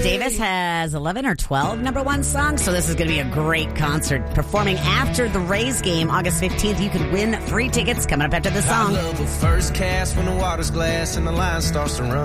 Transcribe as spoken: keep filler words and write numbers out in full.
Davis has eleven or twelve number one songs, so this is going to be a great concert. Performing after the Rays game, August fifteenth, you could win free tickets coming up after the song. I love a first cast when the water's glass and the line starts to run.